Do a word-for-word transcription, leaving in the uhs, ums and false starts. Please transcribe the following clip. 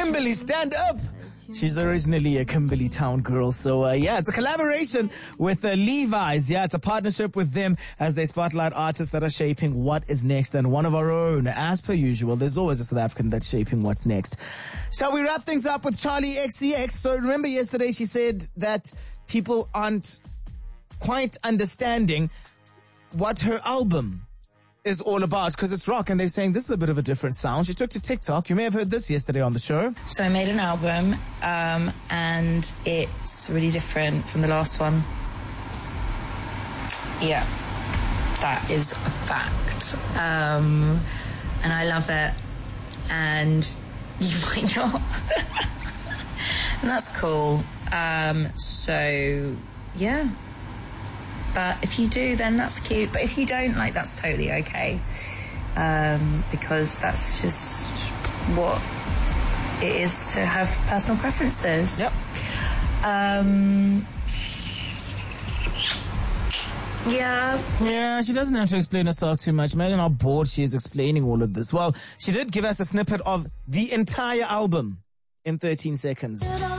Kimberly, stand up. She's originally a Kimberly Town girl. So, uh, yeah, it's a collaboration with uh, Levi's. Yeah, it's a partnership with them as they spotlight artists that are shaping what is next. And one of our own, as per usual, there's always a South African that's shaping what's next. Shall we wrap things up with Charlie X C X? So remember yesterday she said that people aren't quite understanding what her album is all about because it's rock, and they're saying this is a bit of a different sound. She took to TikTok. You may have heard this yesterday on the show. So I made an album, um, and it's really different from the last one. Yeah, that is a fact. Um, and I love it, and you might not. And that's cool. Um, so, yeah. But if you do, then that's cute. But if you don't, like, that's totally okay. Um, because that's just what it is to have personal preferences. Yep. Um, yeah. Yeah, she doesn't have to explain herself too much. Imagine how bored she is explaining all of this. Well, she did give us a snippet of the entire album in thirteen seconds.